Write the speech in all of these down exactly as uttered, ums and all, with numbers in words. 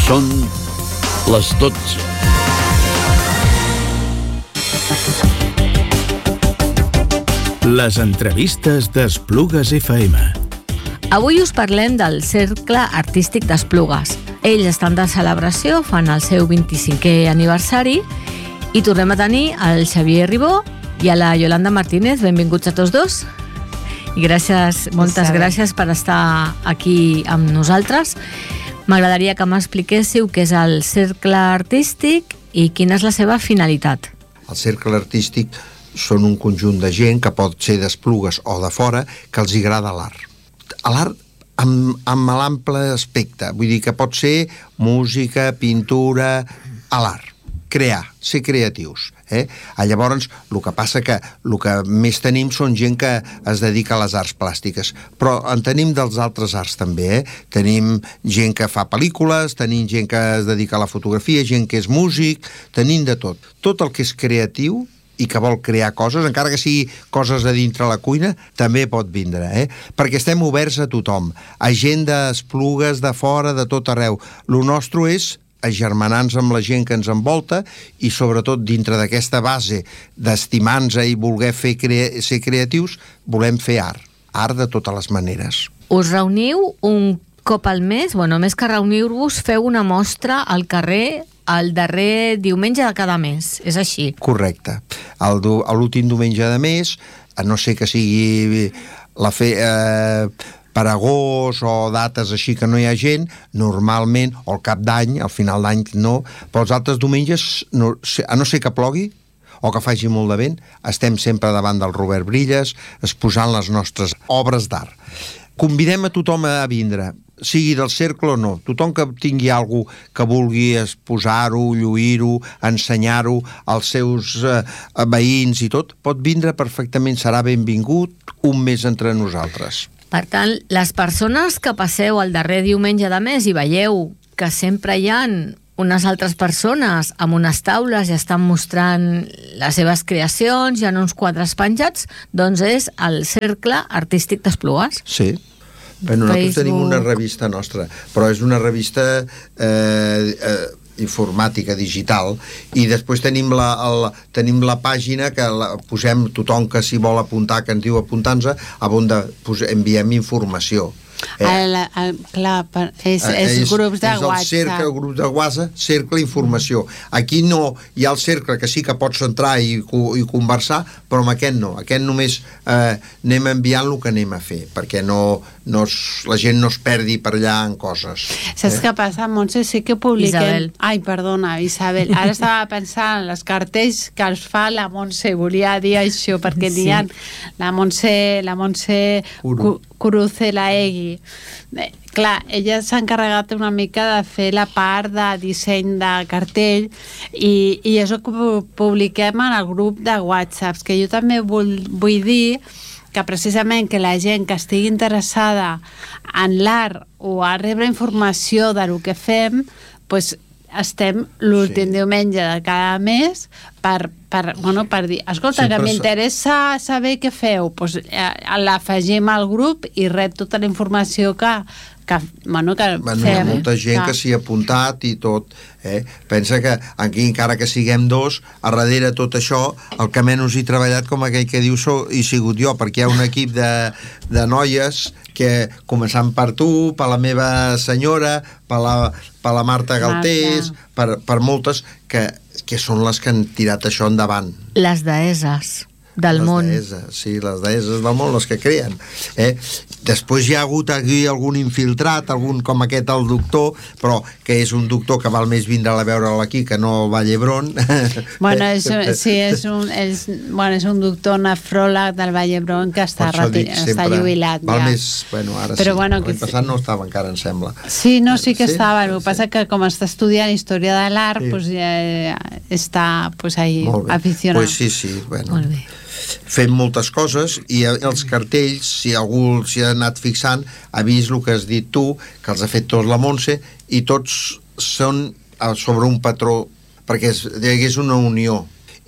Són les dotze. Les entrevistes d'Esplugues F M. Avui us parlem del Cercle Artístic d'Esplugues. Ells estan de celebració, fan el seu vint-i-cinquè aniversari i tornem a tenir el Xavier Ribó i a la Yolanda Martínez. Benvinguts a tots dos. I gràcies, moltes gràcies per estar aquí amb nosaltres. M'agradaria que m'expliquéssiu què és el Cercle Artístic i quina és la seva finalitat. El Cercle Artístic són un conjunt de gent que pot ser d'Esplugues o de fora que els agrada l'art. L'art amb, amb l'ample aspecte, vull dir que pot ser música, pintura, a l'art, crear, ser creatius. Eh? Llavors, el que passa que el que més tenim són gent que es dedica a les arts plàstiques, però en tenim dels altres arts també. Eh? Tenim gent que fa pel·lícules, tenim gent que es dedica a la fotografia, gent que és músic, tenim de tot. Tot el que és creatiu i que vol crear coses, encara que sigui coses a dintre la cuina, també pot vindre, eh? Perquè estem oberts a tothom, a gent d'Esplugues, de fora, de tot arreu. Lo nostre és agermanar-nos amb la gent que ens envolta i sobretot dintre d'aquesta base d'estimar-nos i voler fer crea- ser creatius, volem fer art, art de totes les maneres. Us reuniu un cop al mes, bueno, més que reunir-vos, feu una mostra al carrer el darrer diumenge de cada mes, és així? Correcte. El du- l'últim diumenge de mes, a no ser que sigui la fe, eh, per agost o dates així que no hi ha gent, normalment, o al cap d'any, al final d'any no, però els altres diumenges, no, a no ser que plogui o que faci molt de vent, estem sempre davant del Robert Brilles exposant les nostres obres d'art. Convidem a tothom a vindre, sigui del cercle o no. Tothom que tingui alguna cosa que vulgui exposar-ho, lluir-ho, ensenyar-ho als seus eh, veïns i tot, pot vindre perfectament, serà benvingut un mes entre nosaltres. Per tant, les persones que passeu el darrer diumenge de mes i veieu que sempre hi ha unes altres persones amb unes taules i estan mostrant les seves creacions, hi ha uns quadres penjats, doncs és el Cercle Artístic d'Esplugues. Sí. Bueno, nosaltres tenim una revista nostra, però és una revista eh, eh, informàtica, digital, i després tenim la, el, tenim la pàgina que la, posem tothom que s'hi vol apuntar, que ens diu apuntar-nos, on de, pos, enviem informació. Eh? El, el, clar, és, és, és grups de és WhatsApp. És el cercle, grup de WhatsApp, cercle informació. Aquí no hi ha el cercle que sí que pots entrar i, i conversar, però amb aquest no. Aquest només eh, anem enviant el que anem a fer, perquè no, no es, la gent no es perdi per allà en coses. Saps eh? què passa, Montse? Sí que publiquem... Isabel. Ai, perdona, Isabel. Ara estava pensant en les cartells que els fa la Montse. Volia dir això, perquè sí. N'hi ha la Montse, la Montse Curucelaegui. Bé, clar, ella s'ha encarregat una mica de fer la part de disseny de cartell i, i això que publiquem en el grup de WhatsApp, que jo també vull, vull dir que precisament que la gent que estigui interessada en l'art o a rebre informació de lo que fem, doncs estem l'últim sí. diumenge de cada mes per, per, bueno, per dir, escolta, sempre que m'interessa saber què feu, doncs eh, l'afegim al grup i rep tota la informació que, que, bueno, que bueno, fem. Hi ha molta gent que, que s'hi ha apuntat i tot. Eh? Pensa que aquí, encara que siguem dos, a darrere tot això, el que menys he treballat, com aquell que diu, so, he sigut jo, perquè hi ha un equip de, de noies que, començant per tu, per la meva senyora, per la, per la Marta Galtés, per, per moltes, que, que són les que han tirat això endavant. Les deeses del les món. Deeses, sí, les deeses del món, les que creen. Eh? Després hi ha hagut aquí algun infiltrat, algun com aquest, el doctor, però que és un doctor que val més vindre a veure'l aquí que no va a Llebron. Bueno, és, sí, és un, és, bueno, és un doctor nefròleg del Vall d'Hebron que està, reti, està jubilat. Val ja. més, bueno, ara però sí. Bueno, l'any que... passat no estava encara, em sembla. Sí, no, sí que sí, estava. El que sí. passa que com està estudiant història de l'art, sí. Pues ja està pues, ahí aficionat. Pues sí, sí, bueno. Molt bé. Fem moltes coses i els cartells, si algú s'hi ha anat fixant, ha vist el que has dit tu, que els ha fet tots la Montse, i tots són sobre un patró, perquè hi hagués una unió.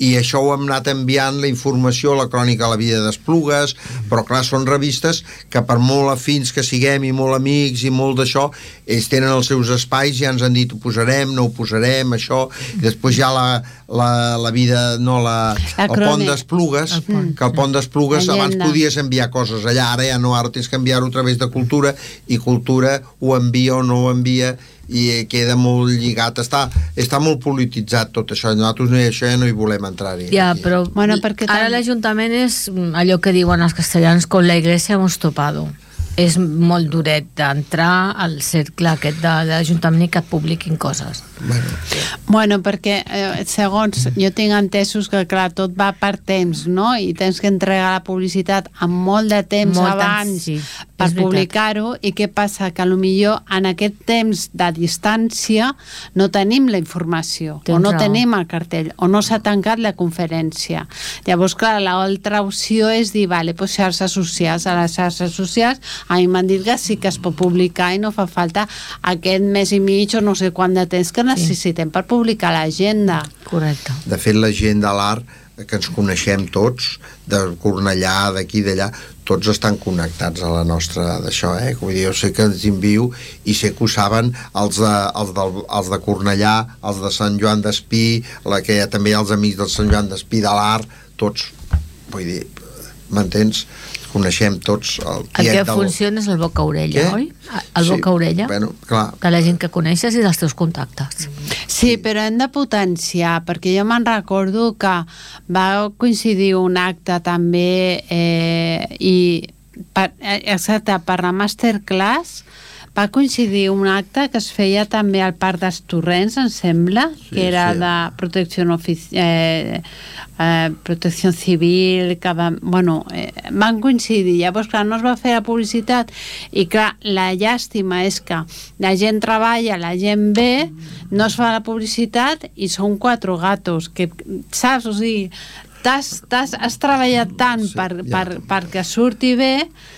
i això ho hem anat enviant, la informació, la crònica de la vida d'Esplugues, però clar, són revistes que per molt afins que siguem i molt amics i molt d'això, ells tenen els seus espais, ja ens han dit ho posarem, no ho posarem, això, i després hi ha la, la, la vida, no, la, la el pont d'Esplugues, el que el pont d'Esplugues abans Llegenda. podies enviar coses allà, ara ja no, ara tens que enviar-ho a través de Cultura, i Cultura ho envia o no ho envia, i queda molt lligat, està, està molt polititzat tot això, nosaltres no, això ja no hi volem entrar-hi. Ja, aquí. però Bueno, perquè ara tam- l'Ajuntament és allò que diuen els castellans, con la iglesia hemos topado. És molt duret d'entrar al cercle aquest de l'Ajuntament i que et publiquin coses. Bueno, Bueno, perquè eh, segons jo tinc entesos que clar, tot va per temps, no? I tens que entregar la publicitat amb molt de temps Molt abans temps, sí, per és veritat. publicar-ho, i què passa? Que potser en aquest temps de distància no tenim la informació, Tens o no raó. tenim el cartell, o no s'ha tancat la conferència. Llavors, clar, l'altra opció és dir, vale, pues xarxes socials. A les xarxes socials a mi m'han dit que sí que es pot publicar i no fa falta aquest mes i mig o no sé quant de temps que necessitem per publicar l'agenda. Correcte. de fet, la gent de l'art, que ens coneixem tots, de Cornellà, d'aquí, d'allà, tots estan connectats a la nostra d'això, eh? Vull dir, jo sé que ens envio i sé que ho saben els de, els del, els de Cornellà, els de Sant Joan d'Espí, la que hi ha també els amics del Sant Joan d'Espí de l'art, tots, vull dir, m'entens? Coneixem tots el El tiet que del... funciona és el boca-orella, Què? oi? El Sí, boca-orella, bueno, clar. de la gent que coneixes i dels teus contactes. Sí, però hem de potenciar, perquè jo me'n recordo que va coincidir un acte també eh, i per, exacte, per la masterclass va coincidir un acte que es feia també al Parc dels Torrents, em sembla, Sí, que era sí. de protecció ofici eh, eh, protecció civil, que va, bueno, eh, van coincidir. Llavors, clar, no es va fer la publicitat i, clar, la llàstima és que la gent treballa, la gent ve, no es fa la publicitat i són quatre gatos, que, saps? O sigui, t'has, t'has, has treballat tant Sí, per, ja. per, perquè surti bé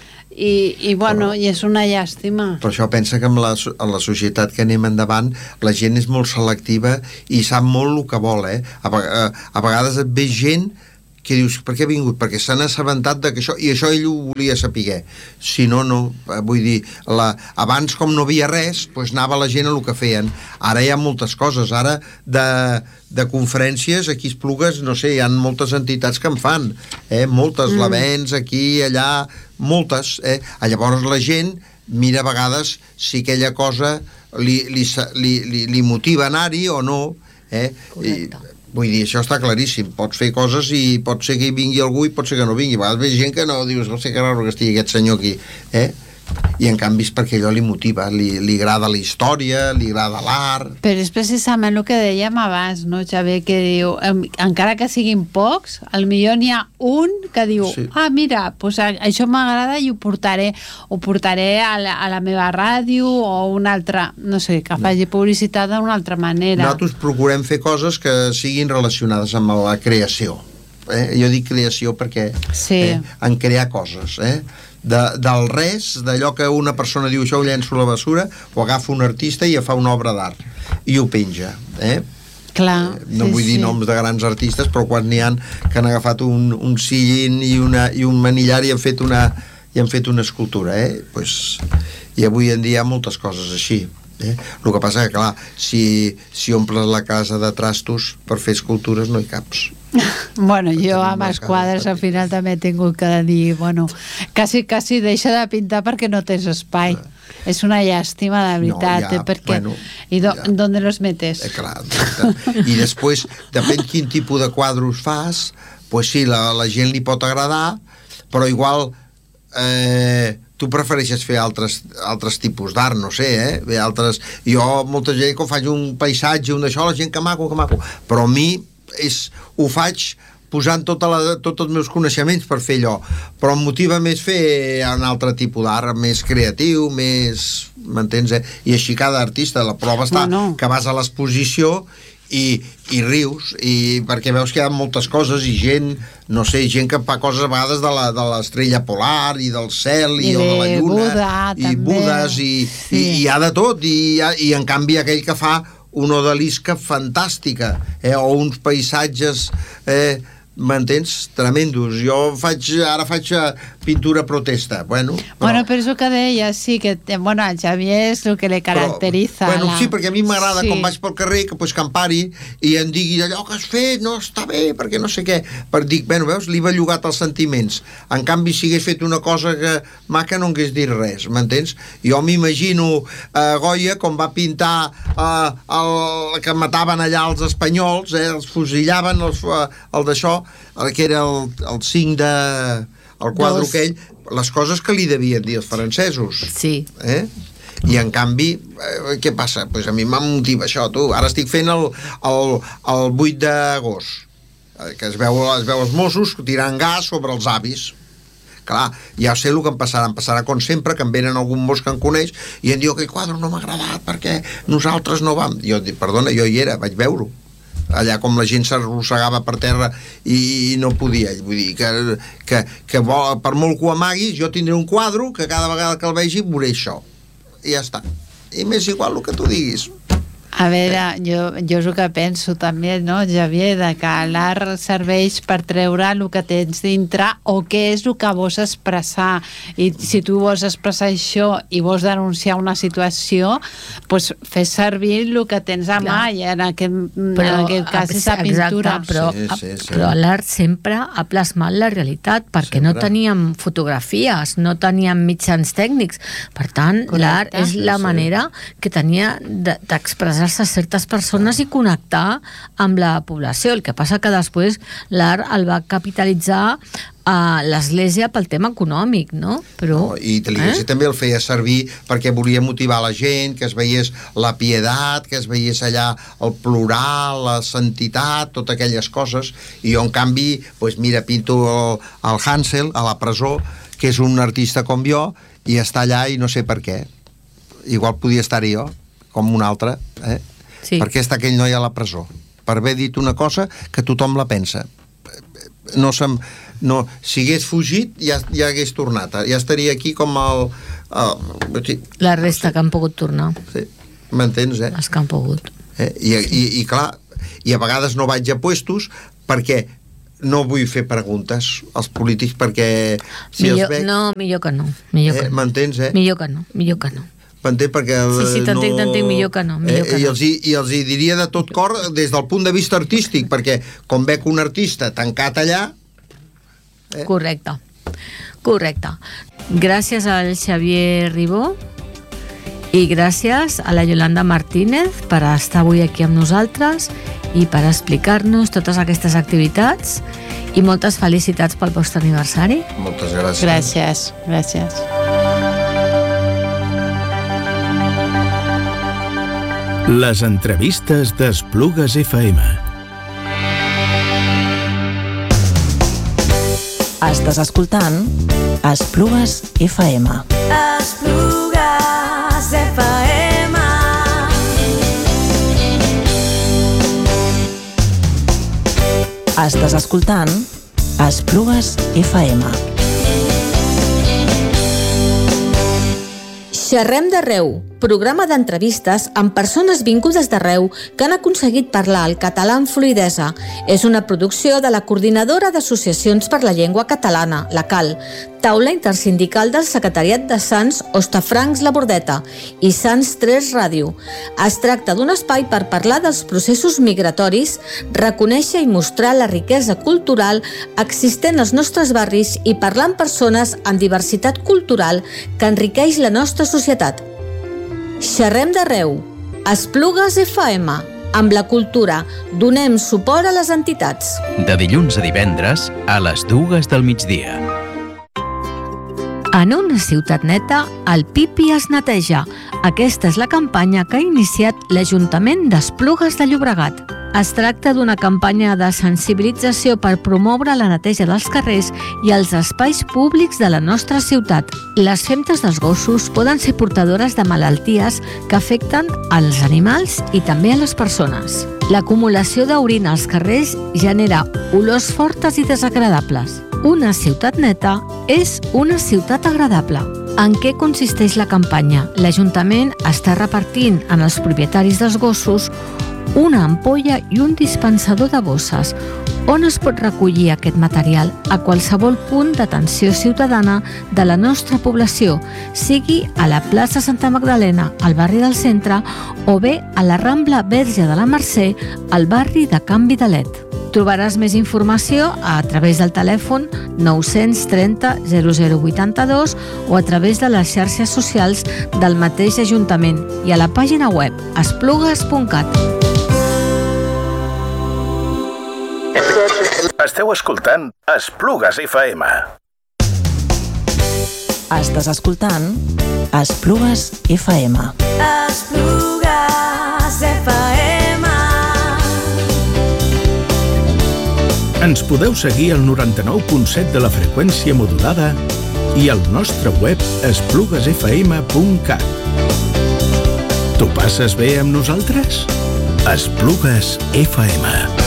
i, i bueno, Però- i és una llàstima. Per això pensa que en la, so- en la societat que anem endavant la gent és molt selectiva i sap molt el que vol, eh? A, ve- a, a vegades et ve gent que dius, per què ha vingut? Perquè s'han assabentat de que això, i això ell ho volia saber. Si no, no. Eh, Vull dir, la, abans com no havia res, doncs anava la gent a el que feien. Ara hi ha moltes coses. Ara de, de conferències, aquí a Esplugues, no sé, hi ha moltes entitats que en fan. Eh? Moltes, mm. l'Avens, aquí, allà, moltes. Eh? Llavors la gent mira a vegades si aquella cosa li, li, li, li, li motiva anar-hi o no. Eh? Correcte. I, vull dir, això està claríssim. Pots fer coses i pot ser que hi vingui algú i pot ser que no vingui. A vegades ve gent que no, dius, no sé que raro que estigui aquest senyor aquí. Eh? I en canvi és perquè allò li motiva, li, li agrada la història, li agrada l'art. Però és precisament el que dèiem abans, no, Xavier, que diu, em, encara que siguin pocs, al millor n'hi ha un que diu, Sí. ah, mira, pues, a, això m'agrada i ho portaré, ho portaré a la, a la meva ràdio o una altra, no sé, que faci publicitat d'una altra manera. Nosaltres procurem fer coses que siguin relacionades amb la creació. Eh? Jo dic creació perquè Sí. eh, en crear coses, eh? De, del res, d'allò que una persona diu això ho llenço a la bessura, ho agafa un artista i ja fa una obra d'art i ho penja, eh? Clar, No sí, vull dir sí. noms de grans artistes, però quan n'hi ha que han agafat un, un sillín i, una, i un manillar i han fet una, i han fet una escultura, eh? Pues, i avui en dia hi ha moltes coses així. Eh? El que passa que, clar, si, si omples la casa de trastos per fer escultures no hi caps. Bueno, jo tenim amb la els cara quadres al petita. final també he tingut que dir, bueno, quasi, quasi deixa de pintar perquè no tens espai. És una llàstima, de veritat, No, ja, eh, perquè... bueno, I do, ja. ¿dónde los metes? Eh, clar, exacte. I després, depèn quin tipus de quadros fas, pues sí, la, la gent li pot agradar, però igual eh, tu prefereixes fer altres, altres tipus d'art, no sé, eh? Bé, altres... Jo, molta gent, quan faig un paisatge, un d'això, la gent que maco, que maco, però a mi és, ho faig posant tota la, tots els meus coneixements per fer allò, però em motiva més fer un altre tipus d'art, més creatiu, més... m'entens, eh? I així cada artista, la prova està No, no. que vas a l'exposició i, i rius, i perquè veus que hi ha moltes coses i gent, no sé, gent que fa coses a vegades de la, de l'estrella polar i del cel i, I o de la de lluna Buda, i també. budes i, Sí. i, i hi ha de tot i, hi ha- i en canvi aquell que fa una odalisca fantàstica, eh? O uns paisatges... Eh? M'entens? Tremendos. Jo faig, ara faig pintura protesta. Bueno, però... Bueno, però és el que deia, sí, que bueno, a Xavier és el que le caracteritza. Però, bueno, la... sí, perquè a mi m'agrada sí. quan vaig pel carrer que, pues, que em pari i em digui allò que has fet no està bé, perquè no sé què. Per dir, bueno, veus, li va llogat els sentiments. En canvi, si hagués fet una cosa que maca no hagués dit res, m'entens? Jo m'imagino uh, Goya com va pintar uh, el que mataven allà els espanyols, eh, els fusillaven, els, uh, el d'això, que era el, el cinc de... el quadre Dos. aquell, les coses que li devien dir els francesos. Sí. Eh? I en canvi, eh, què passa? Pues a mi m'ha motivat això, tu. Ara estic fent el, el, el vuit d'agost, que es veu, es veu els Mossos tirant gas sobre els avis. Clar, ja sé el que em passarà, em passarà com sempre, que em venen algun mos que em coneix i em diu que el quadre no m'ha agradat perquè nosaltres no vam... Jo dic, perdona, jo hi era, vaig veure-ho. Allà com la gent s'arrossegava per terra i no podia, vull dir que, que, que vol, per molt que ho amaguis jo tindré un quadre que cada vegada que el vegi veuré això i ja està, i m'és igual el que tu diguis. A veure, jo, jo és el que penso també, no, Xavier, de que l'art serveix per treure el que tens dintre o què és el que vols expressar, i si tu vols expressar això i vols denunciar una situació, doncs fes servir el que tens a mà, i en aquest, però, en aquest cas és la pintura. Exacte, però, sí, sí, sí. però l'art sempre ha plasmat la realitat, perquè sempre. No teníem fotografies, no teníem mitjans tècnics, per tant, correcte. L'art és la sí, manera sí. que tenia d'expressar a certes persones i connectar amb la població. El que passa que després l'art el va capitalitzar a l'Església pel tema econòmic, no? Però, no, i l'Església eh? també el feia servir perquè volia motivar la gent, que es veiés la piedat, que es veiés allà el plorar, la santitat, totes aquelles coses, i jo en canvi, doncs mira, pinto el, el Hansel a la presó, que és un artista com jo, i està allà i no sé per què. Igual podia estar-hi jo, com un altre, eh? Sí. Per què està aquell noi a la presó? Per haver dit una cosa que tothom la pensa. No se'm, no, si hagués fugit ja, ja hagués tornat, ja estaria aquí com el... el la resta que han pogut tornar. Sí. M'entens, eh? Els que han pogut. Eh? I, i, I clar, i a vegades no vaig a puestos perquè no vull fer preguntes als polítics perquè si millor, els veig... No, millor que no. Millor eh? que no. M'entens, eh? Millor que no, millor que no. M'entén? Perquè sí, sí, t'entenc, no... t'entenc, millor que no, millor que eh, i, no. els hi, I els hi diria de tot cor des del punt de vista artístic, perquè com veig un artista tancat allà... Eh? Correcte, correcte. Gràcies al Xavier Ribó i gràcies a la Yolanda Martínez per estar avui aquí amb nosaltres i per explicar-nos totes aquestes activitats, i moltes felicitats pel vostre aniversari. Moltes gràcies. Gràcies, gràcies. Les entrevistes d'Esplugues F M. Estàs escoltant Esplugues F M. Esplugues F M. Estàs escoltant Esplugues F M. Xerrem d'arreu, programa d'entrevistes amb persones vingudes d'arreu que han aconseguit parlar el català amb fluïdesa. És una producció de la Coordinadora d'Associacions per la Llengua Catalana, la C A L, taula intersindical del Secretariat de Sants Hostafrancs La Bordeta i Sants tres Ràdio. Es tracta d'un espai per parlar dels processos migratoris, reconèixer i mostrar la riquesa cultural existent als nostres barris i parlar amb persones amb diversitat cultural que enriqueix la nostra societat. Xerrem d'arreu. Esplugues F M. Amb la cultura, donem suport a les entitats. De dilluns a divendres, a les dues del migdia. En una ciutat neta, el pipi es neteja. Aquesta és la campanya que ha iniciat l'Ajuntament d'Esplugues de Llobregat. Es tracta d'una campanya de sensibilització per promoure la neteja dels carrers i els espais públics de la nostra ciutat. Les femtes dels gossos poden ser portadores de malalties que afecten als animals i també a les persones. L'acumulació d'orina als carrers genera olors fortes i desagradables. Una ciutat neta és una ciutat agradable. En què consisteix la campanya? L'Ajuntament està repartint en els propietaris dels gossos una ampolla i un dispensador de bosses. On es pot recollir aquest material? A qualsevol punt d'atenció ciutadana de la nostra població, sigui a la plaça Santa Magdalena, al barri del Centre, o bé a la Rambla Verge de la Mercè, al barri de Can Vidalet. Trobaràs més informació a través del telèfon nou-cents trenta zero zero vuitanta-dos o a través de les xarxes socials del mateix Ajuntament i a la pàgina web esplugues punt cat. Esteu escoltant Esplugues F M. Estàs escoltant Esplugues F M. Esplugues F M. Ens podeu seguir al noranta-nou punt set de la freqüència modulada i al nostre web esplugues f m punt cat. T'ho passes bé amb nosaltres? Esplugues F M.